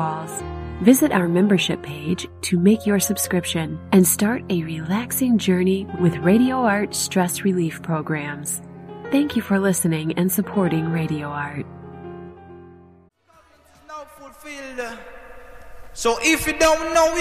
walls. Visit our membership page to make your subscription and start a relaxing journey with Radio Art stress relief programs. Thank you for listening and supporting Radio Art. So if you don't know